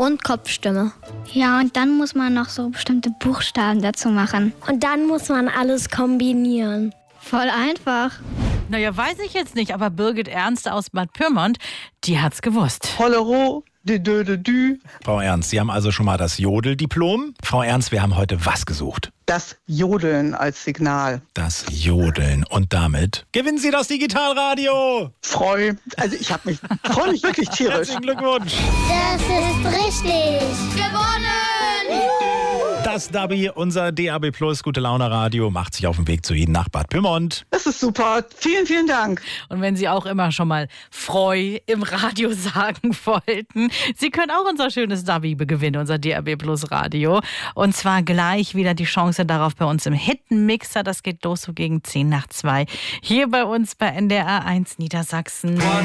Und Kopfstimme. Ja, und dann muss man noch so bestimmte Buchstaben dazu machen. Und dann muss man alles kombinieren. Voll einfach. Naja, weiß ich jetzt nicht, aber Birgit Ernst aus Bad Pyrmont, die hat's gewusst. Hollero, de. Frau Ernst, Sie haben also schon mal das Jodeldiplom. Frau Ernst, wir haben heute was gesucht? Das Jodeln als Signal. Das Jodeln. Und damit gewinnen Sie das Digitalradio. Ich freue mich wirklich tierisch. Herzlichen Glückwunsch. Das ist richtig. Gewonnen! Das Dabi, unser DAB Plus Gute Laune Radio, macht sich auf den Weg zu Ihnen nach Bad Pyrmont. Das ist super. Vielen, vielen Dank. Und wenn Sie auch immer schon mal Freu im Radio sagen wollten, Sie können auch unser schönes Dabi gewinnen, unser DAB Plus Radio. Und zwar gleich wieder die Chance darauf bei uns im Hitmixer. Das geht los so gegen 1:50 hier bei uns bei NDR 1 Niedersachsen.